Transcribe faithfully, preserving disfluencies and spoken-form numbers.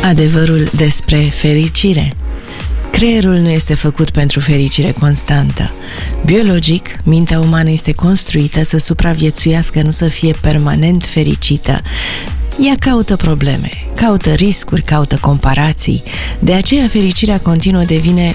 Adevărul despre fericire. Creierul nu este făcut pentru fericire constantă. Biologic, mintea umană este construită să supraviețuiască, nu să fie permanent fericită. Ea caută probleme, caută riscuri, caută comparații. De aceea fericirea continuă devine